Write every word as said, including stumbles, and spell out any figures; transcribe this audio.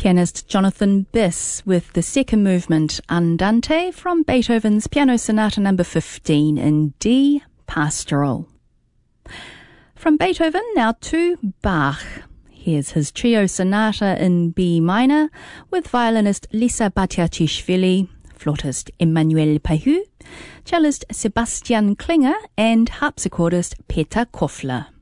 Pianist Jonathan Biss with the second movement Andante from Beethoven's Piano Sonata number fifteen in D, Pastoral. From Beethoven now to Bach. Here's his trio sonata in B minor with violinist Lisa Batiachishvili, flautist Emmanuel Pahu, cellist Sebastian Klinger and harpsichordist Peter Koffler.